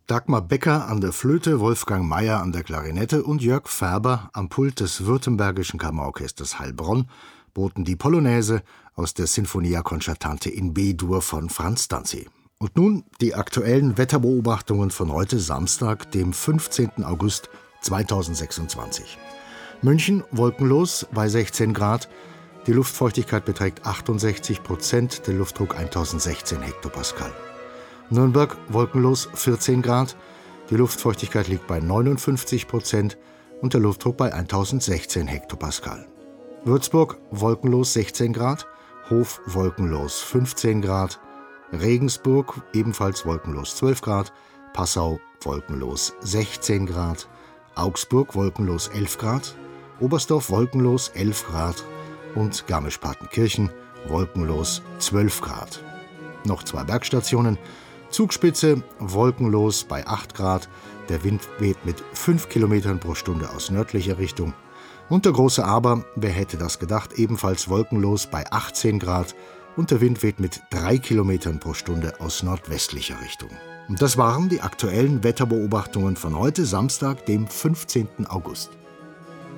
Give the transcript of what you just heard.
Dagmar Becker an der Flöte, Wolfgang Mayer an der Klarinette und Jörg Färber am Pult des Württembergischen Kammerorchesters Heilbronn boten die Polonaise aus der Sinfonia Concertante in B-Dur von Franz Danzi. Und nun die aktuellen Wetterbeobachtungen von heute Samstag, dem 15. August 2026. München wolkenlos bei 16 Grad, die Luftfeuchtigkeit beträgt 68%, der Luftdruck 1016 Hektopascal. Nürnberg wolkenlos 14 Grad, die Luftfeuchtigkeit liegt bei 59% und der Luftdruck bei 1016 Hektopascal. Würzburg wolkenlos 16 Grad, Hof wolkenlos 15 Grad, Regensburg ebenfalls wolkenlos 12 Grad, Passau wolkenlos 16 Grad, Augsburg wolkenlos 11 Grad, Oberstdorf wolkenlos 11 Grad und Garmisch-Partenkirchen wolkenlos 12 Grad. Noch 2 Bergstationen. Zugspitze wolkenlos bei 8 Grad, der Wind weht mit 5 Kilometern pro Stunde aus nördlicher Richtung. Und der große Aber, wer hätte das gedacht, ebenfalls wolkenlos bei 18 Grad und der Wind weht mit 3 Kilometern pro Stunde aus nordwestlicher Richtung. Und das waren die aktuellen Wetterbeobachtungen von heute Samstag, dem 15. August.